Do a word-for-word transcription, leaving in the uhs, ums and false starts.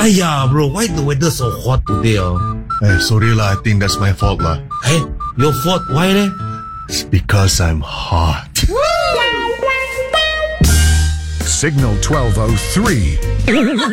Ayah, bro, why the weather so hot today? Oh? Hey, sorry lah, I think that's my fault lah. Hey, your fault? Why eh? It's because I'm hot. Signal twelve oh three.